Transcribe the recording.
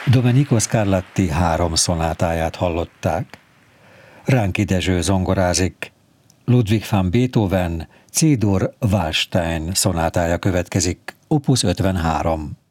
Domenico Scarlatti 3 szonátáját hallották. Ránki Dezső zongorázik. Ludwig van Beethoven C-dur Waldstein szonátája következik, opus 53.